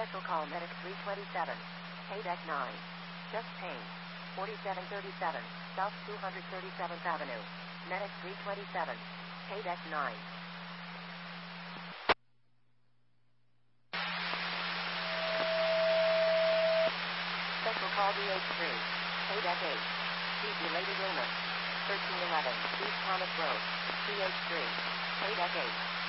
Special call Medic 327. Paydeck 9. Just change. 4737. South 237th Avenue. Medic 327. Paydeck 9. Special call DH3. Paydeck 8. Chief related illness. 1311 East Thomas Road. DH3. Paydeck 8.